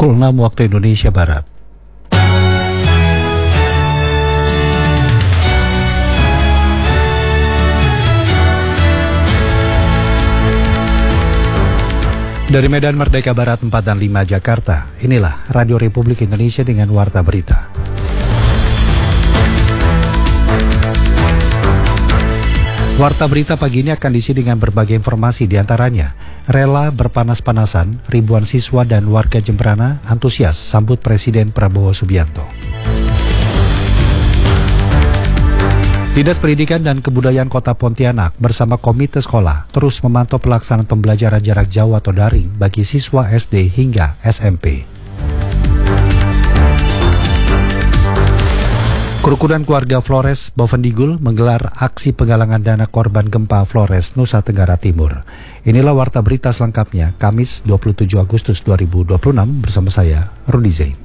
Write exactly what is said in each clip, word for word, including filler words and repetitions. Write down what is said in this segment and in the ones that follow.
pukul enam waktu Indonesia Barat. Dari Medan Merdeka Barat empat dan lima Jakarta, inilah Radio Republik Indonesia dengan Warta Berita. Warta Berita pagi ini akan diisi dengan berbagai informasi, diantaranya rela berpanas-panasan, ribuan siswa dan warga Jemberana antusias sambut Presiden Prabowo Subianto. Dinas Pendidikan dan Kebudayaan Kota Pontianak bersama Komite Sekolah terus memantau pelaksanaan pembelajaran jarak jauh atau daring bagi siswa S D hingga S M P. Kerukunan keluarga Flores Bovendigul menggelar aksi penggalangan dana korban gempa Flores, Nusa Tenggara Timur. Inilah Warta Berita selengkapnya, Kamis dua puluh tujuh Agustus dua ribu dua puluh enam bersama saya, Rudi Zain.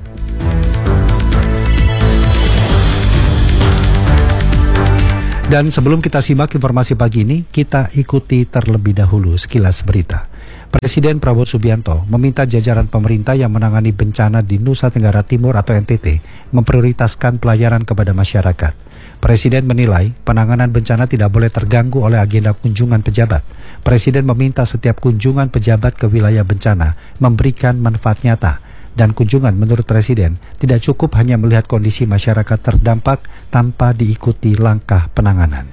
Dan sebelum kita simak informasi pagi ini, kita ikuti terlebih dahulu sekilas berita. Presiden Prabowo Subianto meminta jajaran pemerintah yang menangani bencana di Nusa Tenggara Timur atau N T T memprioritaskan pelayanan kepada masyarakat. Presiden menilai penanganan bencana tidak boleh terganggu oleh agenda kunjungan pejabat. Presiden meminta setiap kunjungan pejabat ke wilayah bencana memberikan manfaat nyata. Dan kunjungan menurut Presiden tidak cukup hanya melihat kondisi masyarakat terdampak tanpa diikuti langkah penanganan.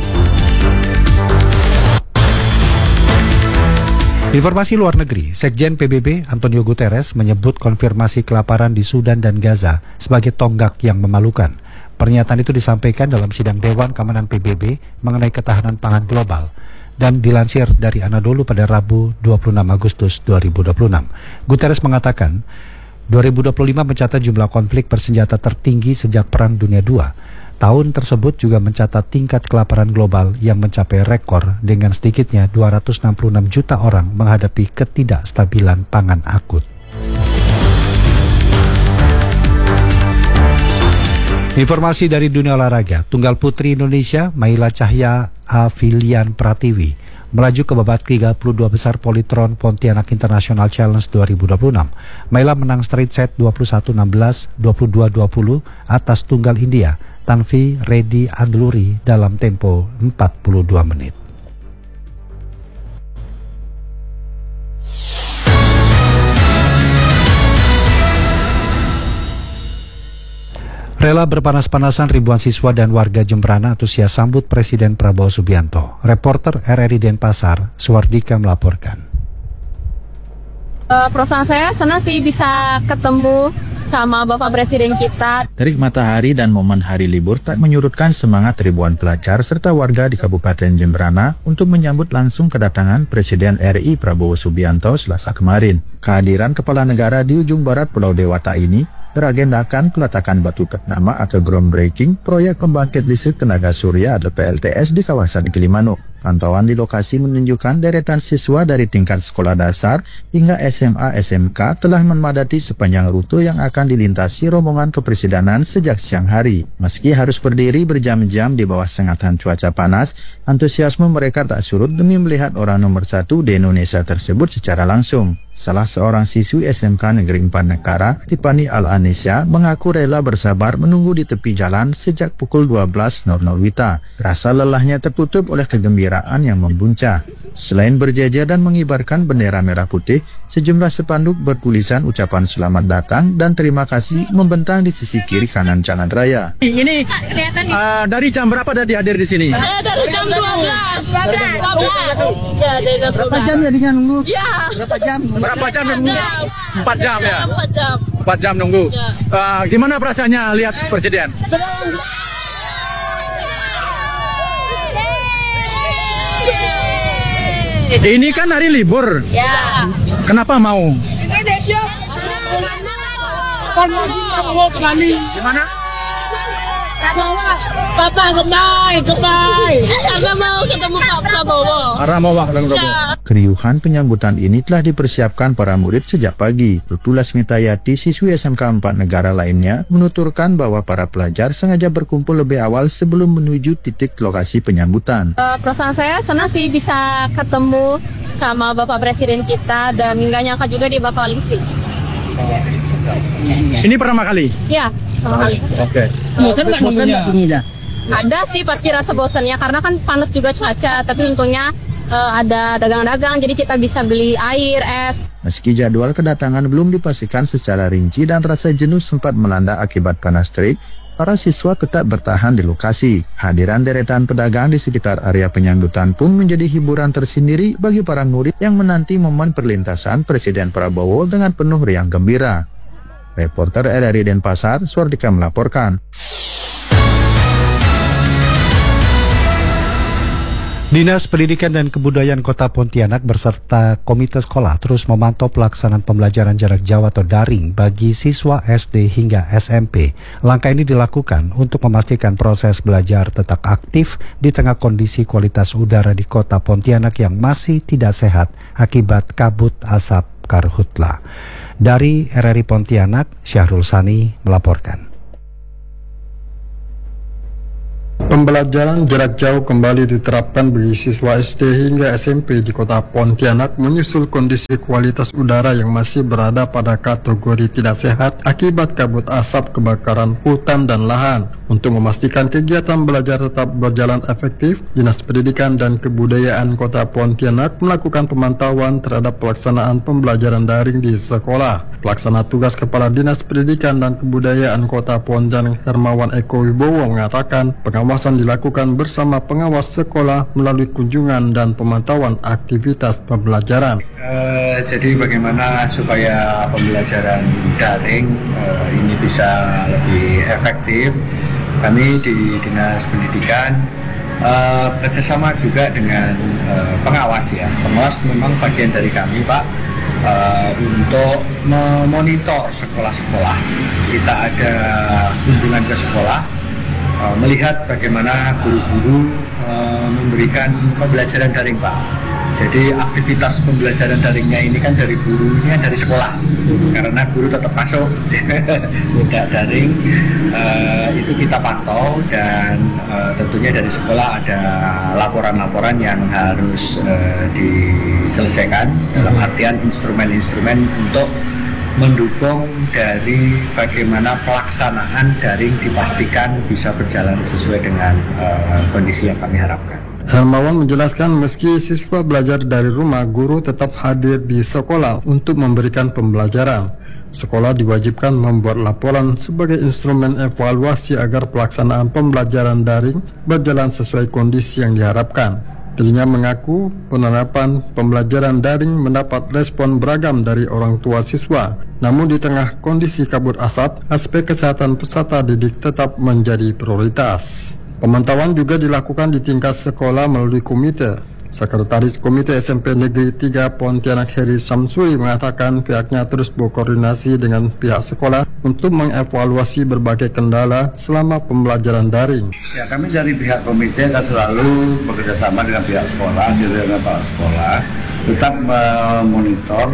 Informasi luar negeri, Sekjen P B B Antonio Guterres menyebut konfirmasi kelaparan di Sudan dan Gaza sebagai tonggak yang memalukan. Pernyataan itu disampaikan dalam sidang Dewan Keamanan P B B mengenai ketahanan pangan global dan dilansir dari Anadolu pada Rabu dua puluh enam Agustus dua ribu dua puluh enam. Guterres mengatakan, dua ribu dua puluh lima mencatat jumlah konflik bersenjata tertinggi sejak Perang Dunia kedua. Tahun tersebut juga mencatat tingkat kelaparan global yang mencapai rekor dengan sedikitnya dua ratus enam puluh enam juta orang menghadapi ketidakstabilan pangan akut. Informasi dari dunia olahraga, tunggal putri Indonesia Maila Cahya Afilian Pratiwi melaju ke babak tiga puluh dua besar Polytron Pontianak International Challenge dua ribu dua puluh enam. Maila menang straight set dua puluh satu enam belas, dua puluh dua dua puluh atas tunggal India Tanvi Reddy Andluri dalam tempo empat puluh dua menit. Rela berpanas-panasan, ribuan siswa dan warga Jemberana antusias sambut Presiden Prabowo Subianto. Reporter R R I Denpasar, Suwardika melaporkan. Uh, perasaan saya senang sih bisa ketemu sama Bapak Presiden kita. Terik matahari dan momen hari libur tak menyurutkan semangat ribuan pelajar serta warga di Kabupaten Jemberana untuk menyambut langsung kedatangan Presiden R I Prabowo Subianto Selasa kemarin. Kehadiran Kepala Negara di ujung barat Pulau Dewata ini beragendakan peletakan batu pertama atau groundbreaking proyek pembangkit listrik tenaga surya atau P L T S di kawasan Gilimanuk. Pantauan di lokasi menunjukkan deretan siswa dari tingkat sekolah dasar hingga S M A S M K telah memadati sepanjang rute yang akan dilintasi rombongan kepresidenan sejak siang hari. Meski harus berdiri berjam-jam di bawah sengatan cuaca panas, antusiasme mereka tak surut demi melihat orang nomor satu di Indonesia tersebut secara langsung. Salah seorang siswi S M K Negeri Empat Nekara, Tipani Al-Anisya, mengaku rela bersabar menunggu di tepi jalan sejak pukul dua belas Wita. Rasa lelahnya tertutup oleh kegembiraan yang membuncah. Selain berjajar dan mengibarkan bendera merah putih, sejumlah spanduk bertulisan ucapan selamat datang dan terima kasih membentang di sisi kiri kanan jalan raya. Ini uh, dari jam berapa tadi hadir di sini? Eh, dari jam dua belas. dua belas. Ya, dari jam berapa jam ya dengan nunggu? Ya. Berapa jam? Berapa jam nunggu? Empat jam ya? Empat jam. Empat jam nunggu. Uh, gimana perasaannya lihat Presiden? Ini kan hari libur. Ya. Kenapa mau? Gimana? Papa kembali, kembali. Karena mau ketemu Pak Prabowo. Karena mau ketemu Prabowo. Keriuhan penyambutan ini telah dipersiapkan para murid sejak pagi. Tutulas Mitayati, siswi S M K empat negara lainnya, menuturkan bahwa para pelajar sengaja berkumpul lebih awal sebelum menuju titik lokasi penyambutan. Uh, perasaan saya senang sih bisa ketemu sama Bapak Presiden kita dan nggak nyangka juga di Bapak Lisi. Ini pertama kali? Ya, pertama kali. Oke. Bosan nggak nunggunya? Ada sih pasti rasa bosannya karena kan panas juga cuaca, tapi untungnya uh, ada dagang-dagang jadi kita bisa beli air, es. Meski jadwal kedatangan belum dipastikan secara rinci dan rasa jenuh sempat melanda akibat panas terik, para siswa tetap bertahan di lokasi. Hadiran deretan pedagang di sekitar area penyambutan pun menjadi hiburan tersendiri bagi para murid yang menanti momen perlintasan Presiden Prabowo dengan penuh riang gembira. Reporter R R I Denpasar, Swardika melaporkan. Dinas Pendidikan dan Kebudayaan Kota Pontianak beserta komite sekolah terus memantau pelaksanaan pembelajaran jarak jauh atau daring bagi siswa S D hingga S M P. Langkah ini dilakukan untuk memastikan proses belajar tetap aktif di tengah kondisi kualitas udara di Kota Pontianak yang masih tidak sehat akibat kabut asap karhutla. Dari R R I Pontianak, Syahrul Sani melaporkan. Pembelajaran jarak jauh kembali diterapkan bagi siswa S D hingga S M P di Kota Pontianak menyusul kondisi kualitas udara yang masih berada pada kategori tidak sehat akibat kabut asap kebakaran hutan dan lahan. Untuk memastikan kegiatan belajar tetap berjalan efektif, Dinas Pendidikan dan Kebudayaan Kota Pontianak melakukan pemantauan terhadap pelaksanaan pembelajaran daring di sekolah. Pelaksana tugas Kepala Dinas Pendidikan dan Kebudayaan Kota Pontianak Hermawan Eko Wibowo mengatakan pengawasan dilakukan bersama pengawas sekolah melalui kunjungan dan pemantauan aktivitas pembelajaran. Uh, jadi bagaimana supaya pembelajaran daring uh, ini bisa lebih efektif? Kami di Dinas Pendidikan uh, bekerjasama juga dengan uh, pengawas ya. Pengawas memang bagian dari kami, Pak, uh, untuk memonitor sekolah-sekolah. Kita ada kunjungan ke sekolah, uh, melihat bagaimana guru-guru uh, memberikan pembelajaran daring, Pak. Jadi aktivitas pembelajaran daringnya ini kan dari gurunya dari sekolah, karena guru tetap masuk tidak daring. Uh, itu kita pantau dan uh, tentunya dari sekolah ada laporan-laporan yang harus uh, diselesaikan dalam artian instrumen-instrumen untuk mendukung dari bagaimana pelaksanaan daring dipastikan bisa berjalan sesuai dengan uh, kondisi yang kami harapkan. Hermawan menjelaskan meski siswa belajar dari rumah, guru tetap hadir di sekolah untuk memberikan pembelajaran. Sekolah diwajibkan membuat laporan sebagai instrumen evaluasi agar pelaksanaan pembelajaran daring berjalan sesuai kondisi yang diharapkan. Dirinya mengaku penerapan pembelajaran daring mendapat respon beragam dari orang tua siswa. Namun di tengah kondisi kabut asap, aspek kesehatan peserta didik tetap menjadi prioritas. Pemantauan juga dilakukan di tingkat sekolah melalui komite. Sekretaris Komite S M P Negeri tiga Pontianak Heri Samsui mengatakan pihaknya terus berkoordinasi dengan pihak sekolah untuk mengevaluasi berbagai kendala selama pembelajaran daring. Ya, kami dari pihak komite akan selalu bekerjasama dengan pihak sekolah, dengan pihak sekolah, tetap memonitor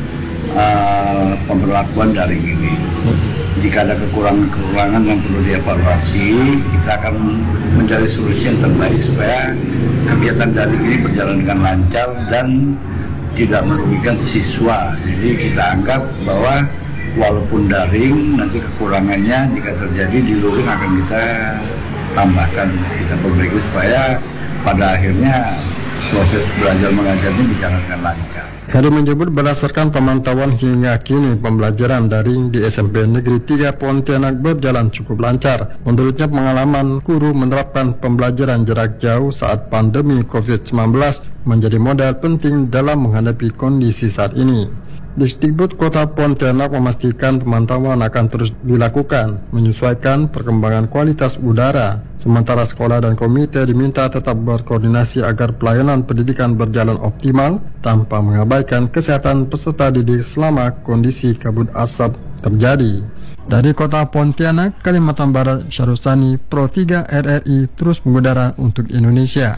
uh, pemberlakuan daring ini. Jika ada kekurangan-kekurangan yang perlu dievaluasi, kita akan mencari solusi yang terbaik supaya kegiatan daring ini berjalan dengan lancar dan tidak merugikan siswa. Jadi kita anggap bahwa walaupun daring, nanti kekurangannya jika terjadi di luring akan kita tambahkan, kita perbaiki supaya pada akhirnya proses belajar mengajar ini berjalan dengan lancar. Heri menyebut berdasarkan pemantauan hingga kini pembelajaran daring di S M P Negeri tiga Pontianak berjalan cukup lancar. Menurutnya pengalaman guru menerapkan pembelajaran jarak jauh saat pandemi covid sembilan belas menjadi modal penting dalam menghadapi kondisi saat ini. Disdikbud Kota Pontianak memastikan pemantauan akan terus dilakukan menyesuaikan perkembangan kualitas udara. Sementara sekolah dan komite diminta tetap berkoordinasi agar pelayanan pendidikan berjalan optimal tanpa mengabaikan kesehatan peserta didik selama kondisi kabut asap terjadi. Dari Kota Pontianak, Kalimantan Barat, Syahrul Sani, Pro tiga R R I terus mengudara untuk Indonesia.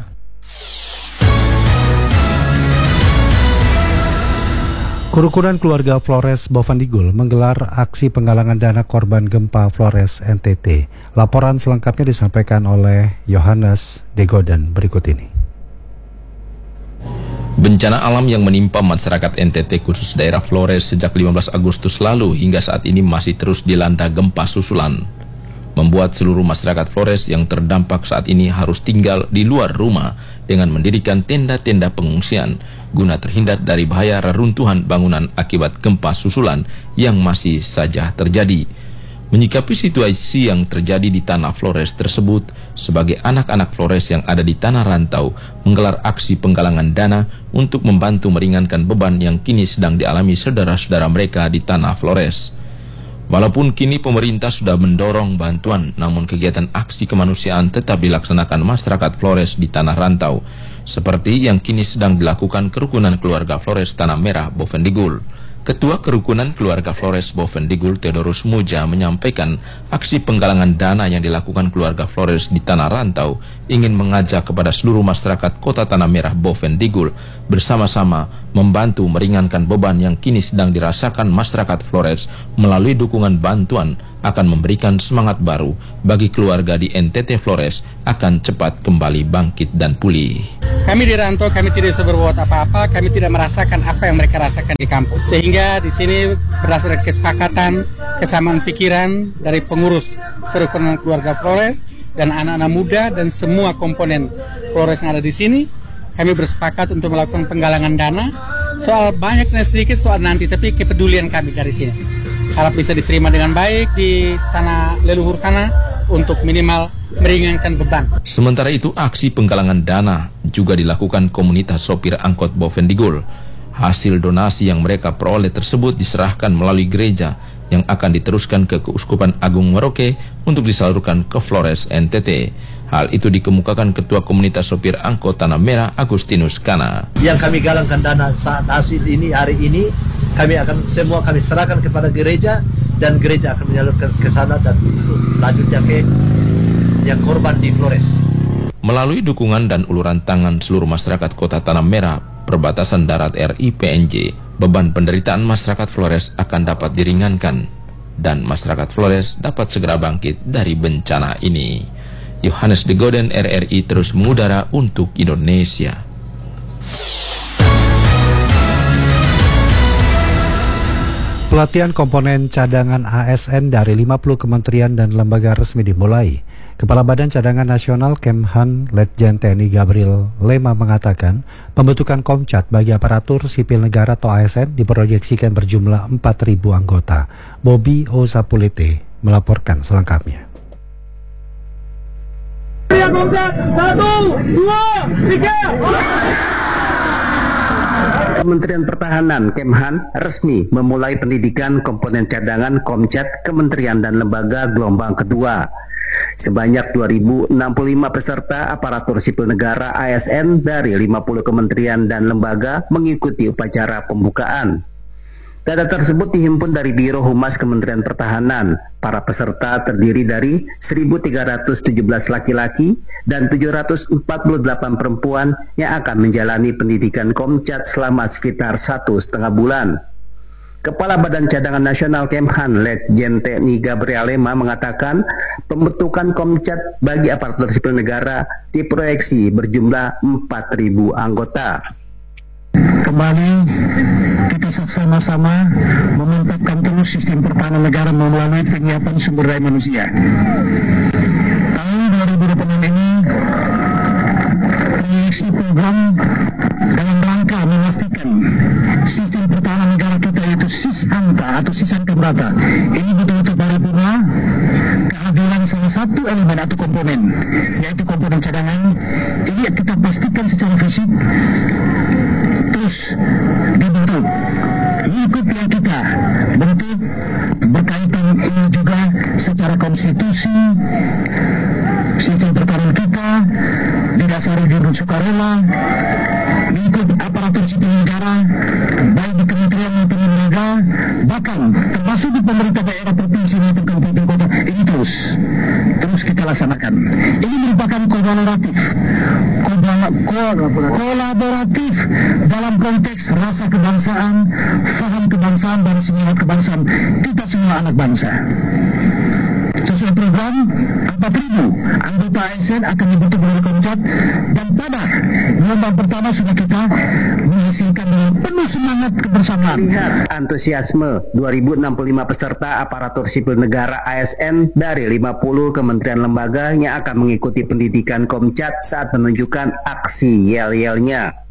Kerukunan keluarga Flores Bovendigul menggelar aksi penggalangan dana korban gempa Flores N T T. Laporan selengkapnya disampaikan oleh Yohanes Degoden berikut ini. Bencana alam yang menimpa masyarakat N T T khusus daerah Flores sejak lima belas Agustus lalu hingga saat ini masih terus dilanda gempa susulan, membuat seluruh masyarakat Flores yang terdampak saat ini harus tinggal di luar rumah dengan mendirikan tenda-tenda pengungsian guna terhindar dari bahaya reruntuhan bangunan akibat gempa susulan yang masih saja terjadi. Menyikapi situasi yang terjadi di tanah Flores tersebut, sebagai anak-anak Flores yang ada di tanah rantau menggelar aksi penggalangan dana untuk membantu meringankan beban yang kini sedang dialami saudara-saudara mereka di tanah Flores. Walaupun kini pemerintah sudah mendorong bantuan, namun kegiatan aksi kemanusiaan tetap dilaksanakan masyarakat Flores di tanah rantau, seperti yang kini sedang dilakukan Kerukunan Keluarga Flores Tanah Merah Bovendigul. Ketua Kerukunan Keluarga Flores Bovendigul, Theodorus Muja, menyampaikan aksi penggalangan dana yang dilakukan keluarga Flores di tanah rantau ingin mengajak kepada seluruh masyarakat Kota Tanah Merah Bovendigul bersama-sama membantu meringankan beban yang kini sedang dirasakan masyarakat Flores melalui dukungan bantuan akan memberikan semangat baru bagi keluarga di N T T Flores akan cepat kembali bangkit dan pulih. Kami di rantau, kami tidak bisa berbuat apa-apa, kami tidak merasakan apa yang mereka rasakan di kampung. Sehingga di sini berdasarkan kesepakatan, kesamaan pikiran dari pengurus Kerukunan Keluarga Flores dan anak-anak muda dan semua komponen Flores yang ada di sini, kami bersepakat untuk melakukan penggalangan dana. Soal banyak dan sedikit soal nanti, tapi kepedulian kami dari sini harap bisa diterima dengan baik di tanah leluhur sana untuk minimal meringankan beban. Sementara itu, aksi penggalangan dana juga dilakukan komunitas sopir angkot Bovendigul. Hasil donasi yang mereka peroleh tersebut diserahkan melalui gereja yang akan diteruskan ke Keuskupan Agung Merauke untuk disalurkan ke Flores N T T. Hal itu dikemukakan Ketua Komunitas Sopir Angkot Tanah Merah Agustinus Kana. Yang kami galangkan dana saat hasil ini hari ini, kami akan semua kami serahkan kepada gereja dan gereja akan menyalurkan ke sana dan untuk lanjutnya ke yang korban di Flores. Melalui dukungan dan uluran tangan seluruh masyarakat Kota Tanah Merah perbatasan darat R I P N J, beban penderitaan masyarakat Flores akan dapat diringankan dan masyarakat Flores dapat segera bangkit dari bencana ini. Yohanes de Goden, R R I terus mengudara untuk Indonesia. Pelatihan komponen cadangan A S N dari lima puluh kementerian dan lembaga resmi dimulai. Kepala Badan Cadangan Nasional Kemhan, Letjen T N I Gabriel Lema mengatakan, pembentukan Komcat bagi aparatur sipil negara atau A S N diproyeksikan berjumlah empat ribu anggota. Bobby Osapulete melaporkan selengkapnya. Satu, dua, tiga. Kementerian Pertahanan Kemhan resmi memulai pendidikan komponen cadangan Komcat Kementerian dan Lembaga gelombang kedua. Sebanyak dua ribu enam puluh lima peserta aparatur sipil negara A S N dari lima puluh kementerian dan lembaga mengikuti upacara pembukaan. Data tersebut dihimpun dari Biro Humas Kementerian Pertahanan. Para peserta terdiri dari seribu tiga ratus tujuh belas laki-laki dan tujuh ratus empat puluh delapan perempuan yang akan menjalani pendidikan Komcat selama sekitar satu setengah bulan. Kepala Badan Cadangan Nasional Kemhan, Letjen T N I Gabriel Lema mengatakan pembentukan Komcat bagi aparatur sipil negara diproyeksi berjumlah empat ribu anggota. Kembali kita sama-sama memantapkan terus sistem pertahanan negara melalui penyiapan sumber daya manusia. Tahun dua ribu dua puluh enam ini proyeksi program dalam rangka memastikan sistem pertahanan negara kita yaitu SIS-ANTA atau SIS-ANTA ini betul-betul paripurna, kehadiran salah satu elemen atau komponen yaitu komponen cadangan ini kita pastikan secara fisik terus dibentuk. Lingkup yang kita bentuk berkaitan ini juga secara konstitusi sistem pertahanan kita didasari di sukarela. Lingkup aparatur sipil negara baik di kementerian maupun lembaga bahkan termasuk di pemerintah daerah provinsi maupun kabupaten kota ini terus terus kita laksanakan. Ini merupakan kolaboratif kolaboratif dalam konteks rasa kebangsaan, faham kebangsaan dan semangat kebangsaan kita semua anak bangsa. Sesuai program, empat ribu anggota A S N akan dibentuk oleh Komcat, dan pada gelombang pertama sudah kita menghasilkan dengan penuh semangat kebersamaan. Lihat antusiasme dua ribu enam puluh lima peserta aparatur sipil negara A S N dari lima puluh kementerian lembaga yang akan mengikuti pendidikan Komcat saat menunjukkan aksi yel-yelnya.